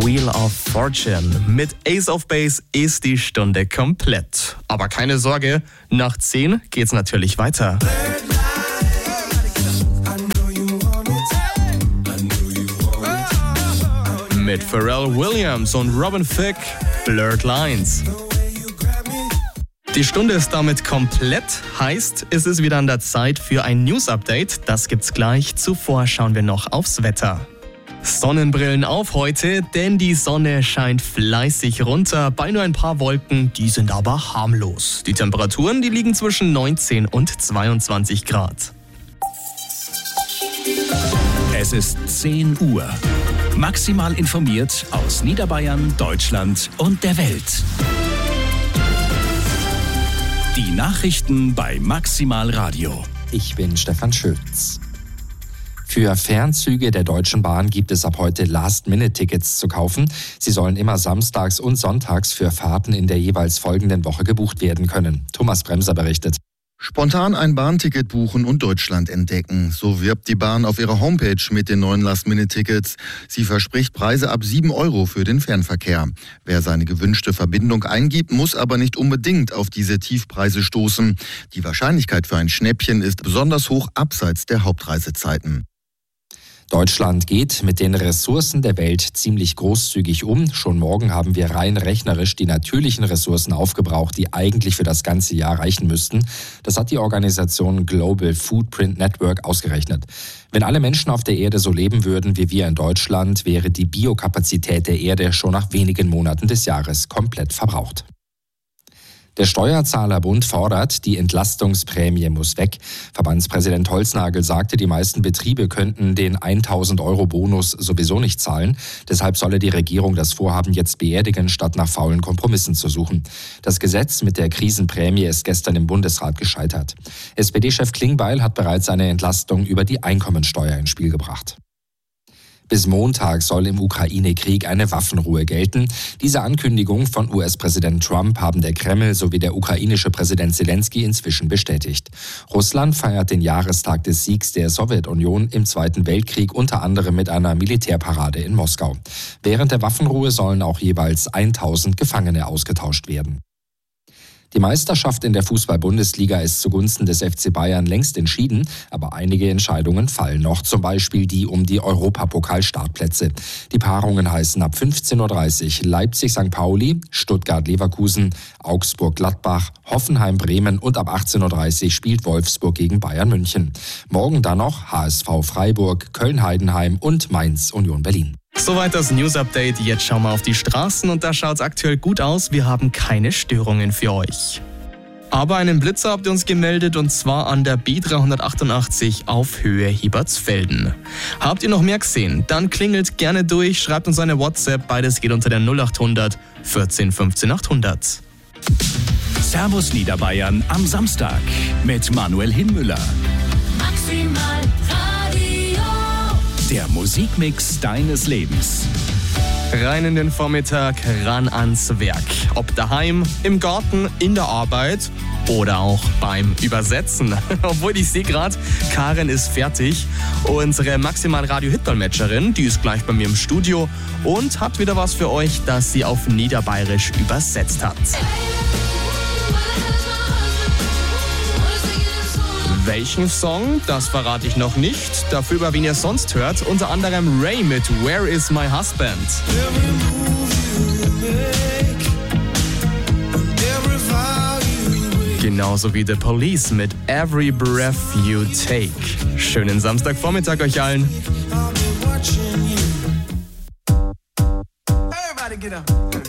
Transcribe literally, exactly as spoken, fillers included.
Wheel of Fortune. Mit Ace of Base ist die Stunde komplett. Aber keine Sorge, nach zehn geht's natürlich weiter. Mit Pharrell Williams und Robin Thicke, Blurred Lines. Die Stunde ist damit komplett, heißt, es ist wieder an der Zeit für ein News-Update. Das gibt's gleich. Zuvor schauen wir noch aufs Wetter. Sonnenbrillen auf heute, denn die Sonne scheint fleißig runter. Bei nur ein paar Wolken, die sind aber harmlos. Die Temperaturen, die liegen zwischen neunzehn und zweiundzwanzig Grad. Es ist zehn Uhr. Maximal informiert aus Niederbayern, Deutschland und der Welt. Die Nachrichten bei Maximal Radio. Ich bin Stefan Schütz. Für Fernzüge der Deutschen Bahn gibt es ab heute Last-Minute-Tickets zu kaufen. Sie sollen immer samstags und sonntags für Fahrten in der jeweils folgenden Woche gebucht werden können. Thomas Bremser berichtet. Spontan ein Bahnticket buchen und Deutschland entdecken. So wirbt die Bahn auf ihrer Homepage mit den neuen Last-Minute-Tickets. Sie verspricht Preise ab sieben Euro für den Fernverkehr. Wer seine gewünschte Verbindung eingibt, muss aber nicht unbedingt auf diese Tiefpreise stoßen. Die Wahrscheinlichkeit für ein Schnäppchen ist besonders hoch abseits der Hauptreisezeiten. Deutschland geht mit den Ressourcen der Welt ziemlich großzügig um. Schon morgen haben wir rein rechnerisch die natürlichen Ressourcen aufgebraucht, die eigentlich für das ganze Jahr reichen müssten. Das hat die Organisation Global Footprint Network ausgerechnet. Wenn alle Menschen auf der Erde so leben würden wie wir in Deutschland, wäre die Biokapazität der Erde schon nach wenigen Monaten des Jahres komplett verbraucht. Der Steuerzahlerbund fordert, die Entlastungsprämie muss weg. Verbandspräsident Holznagel sagte, die meisten Betriebe könnten den tausend Euro Bonus sowieso nicht zahlen. Deshalb solle die Regierung das Vorhaben jetzt beerdigen, statt nach faulen Kompromissen zu suchen. Das Gesetz mit der Krisenprämie ist gestern im Bundesrat gescheitert. S P D-Chef Klingbeil hat bereits eine Entlastung über die Einkommensteuer ins Spiel gebracht. Bis Montag soll im Ukraine-Krieg eine Waffenruhe gelten. Diese Ankündigung von U S-Präsident Trump haben der Kreml sowie der ukrainische Präsident Zelensky inzwischen bestätigt. Russland feiert den Jahrestag des Siegs der Sowjetunion im Zweiten Weltkrieg unter anderem mit einer Militärparade in Moskau. Während der Waffenruhe sollen auch jeweils tausend Gefangene ausgetauscht werden. Die Meisterschaft in der Fußball-Bundesliga ist zugunsten des F C Bayern längst entschieden, aber einige Entscheidungen fallen noch, zum Beispiel die um die Europapokal-Startplätze. Die Paarungen heißen ab fünfzehn Uhr dreißig Leipzig-Sankt Pauli, Stuttgart-Leverkusen, Augsburg-Gladbach, Hoffenheim-Bremen und ab achtzehn Uhr dreißig spielt Wolfsburg gegen Bayern München. Morgen dann noch H S V Freiburg, Köln-Heidenheim und Mainz-Union Berlin. Soweit das News-Update. Jetzt schauen wir auf die Straßen und da schaut es aktuell gut aus. Wir haben keine Störungen für euch. Aber einen Blitzer habt ihr uns gemeldet und zwar an der B dreihundertachtundachtzig auf Höhe Hiebertsfelden. Habt ihr noch mehr gesehen? Dann klingelt gerne durch, schreibt uns eine WhatsApp. Beides geht unter der null achthundert vierzehn fünfzehn achthundert. Servus Niederbayern am Samstag mit Manuel Hinmüller. Maximal Radio. Der Musikmix deines Lebens. Rein in den Vormittag, ran ans Werk. Ob daheim, im Garten, in der Arbeit oder auch beim Übersetzen. Obwohl ich sehe gerade, Karen ist fertig. Unsere Maximal Radio Hit-Dolmetscherin, die ist gleich bei mir im Studio und hat wieder was für euch, das sie auf Niederbayerisch übersetzt hat. Welchen Song? Das verrate ich noch nicht. Dafür, über wen ihr sonst hört, unter anderem Ray mit Where is my husband? Genauso wie The Police mit Every Breath You Take. Schönen Samstagvormittag euch allen. Everybody get up.